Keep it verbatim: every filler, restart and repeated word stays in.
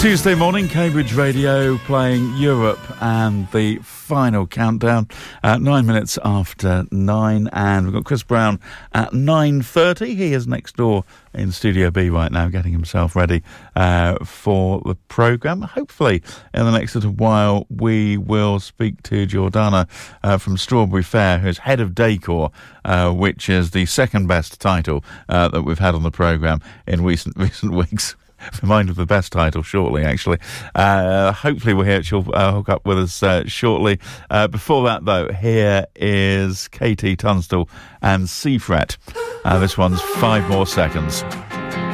Tuesday morning, Cambridge Radio playing Europe and the final countdown at nine minutes after nine, and we've got Chris Brown at nine thirty. He is next door in Studio B right now, getting himself ready uh, for the programme. Hopefully, in the next little while, we will speak to Jordana uh, from Strawberry Fair, who's head of decor, uh, which is the second best title uh, that we've had on the programme in recent recent weeks. Remind of the best title shortly, actually. Uh, hopefully we'll hear she'll uh, hook up with us uh, shortly. Uh, before that, though, here is Katie Tunstall and Seafret. Uh, this one's Five More Seconds.